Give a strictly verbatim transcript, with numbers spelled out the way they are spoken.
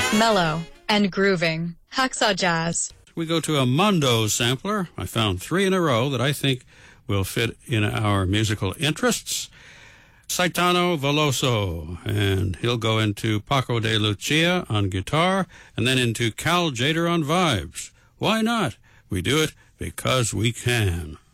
Mellow and grooving. Hacksaw Jazz. We go to a Mondo sampler. I found three in a row that I think will fit in our musical interests. Caetano Veloso, and he'll go into Paco de Lucia on guitar, and then into Cal Tjader on vibes. Why not? We do it because we can.